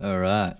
All right.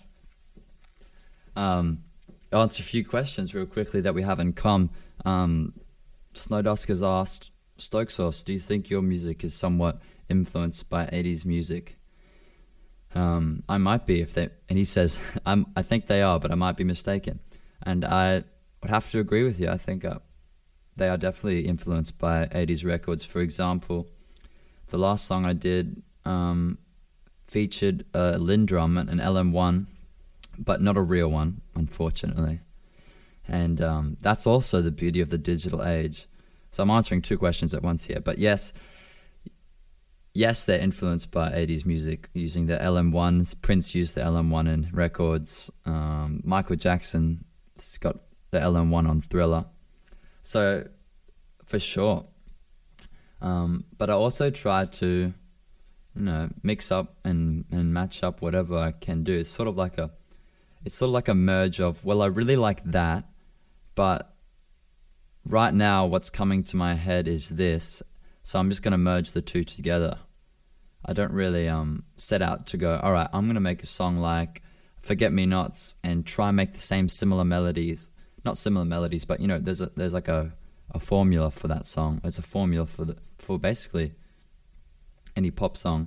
I'll answer a few questions real quickly that we have in common. Snowdusk has asked, Stoke Sauce, do you think your music is somewhat influenced by 80s music? I might be and he says, I think they are, but I might be mistaken. And I would have to agree with you. I think they are definitely influenced by 80s records. For example, the last song I did featured a Lindrum, an LM1, but not a real one, unfortunately. And that's also the beauty of the digital age. So I'm answering two questions at once here. But yes, they're influenced by 80s music, using the LM1s. Prince used the LM1 in records. Michael Jackson's got the LM1 on Thriller. So, for sure. But I also try to, mix up and match up whatever I can do. It's sort of like a merge of, well, I really like that, but right now what's coming to my head is this, so I'm just going to merge the two together. I don't really set out to go, all right, I'm going to make a song like Forget Me Nots and try and make the same similar melodies. Not similar melodies, but there's like a formula for that song. There's a formula for basically any pop song.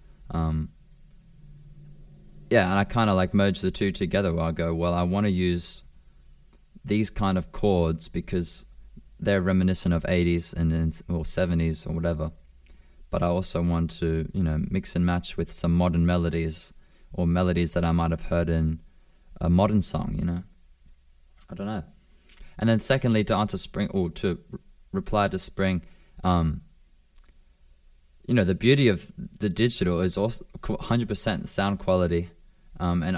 Yeah, and I kind of like merge the two together where I go, well, I want to use these kind of chords because they're reminiscent of 80s or 70s or whatever. But I also want to, mix and match with some modern melodies or melodies that I might have heard in a modern song, I don't know. And then secondly, to answer Spring, or to reply to Spring, the beauty of the digital is also 100% sound quality. And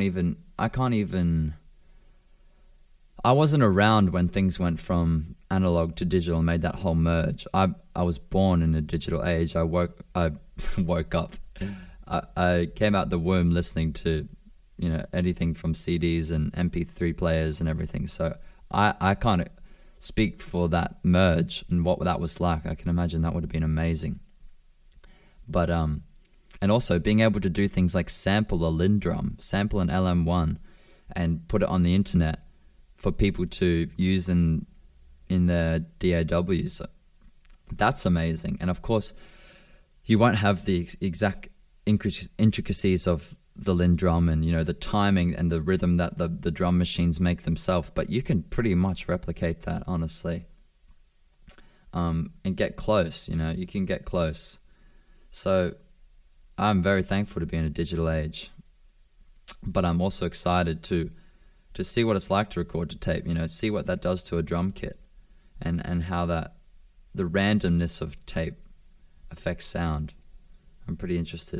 I wasn't around when things went from analog to digital and made that whole merge. I was born in a digital age. I woke up. I came out the womb listening to, anything from CDs and MP3 players and everything. So I kind of speak for that merge and what that was like. I can imagine that would have been amazing. But and also being able to do things like sample a Lindrum, sample an LM1, and put it on the internet for people to use in their DAWs. That's amazing. And of course, you won't have the exact intricacies of the Lindrum and, the timing and the rhythm that the drum machines make themselves, but you can pretty much replicate that, honestly. And get close, you can get close. So I'm very thankful to be in a digital age, but I'm also excited to see what it's like to record to tape, see what that does to a drum kit and how the randomness of tape affects sound. I'm pretty interested.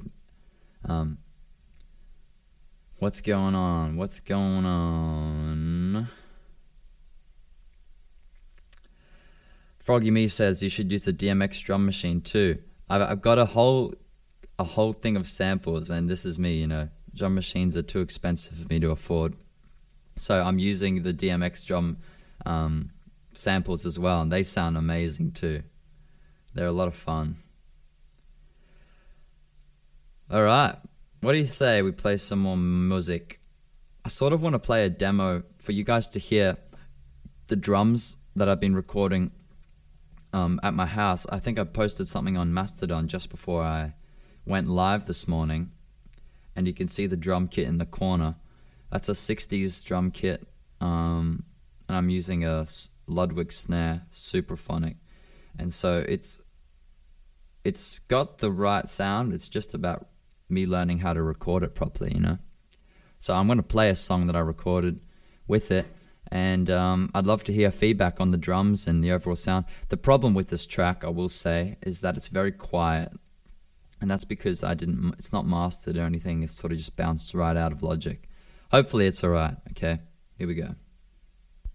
What's going on? Froggy Me says you should use the DMX drum machine too. I've got a whole thing of samples, and this is me, drum machines are too expensive for me to afford. So I'm using the DMX drum samples as well, and they sound amazing too. They're a lot of fun. Alright, what do you say we play some more music? I sort of want to play a demo for you guys to hear the drums that I've been recording at my house. I think I posted something on Mastodon just before I went live this morning, and you can see the drum kit in the corner. That's a 60s drum kit, and I'm using a Ludwig snare Superphonic, and so it's got the right sound. It's just about me learning how to record it properly, So I'm going to play a song that I recorded with it, and I'd love to hear feedback on the drums and the overall sound. The problem with this track, I will say, is that it's very quiet, and that's because it's not mastered or anything. It's sort of just bounced right out of Logic. Hopefully it's alright. Okay, here we go.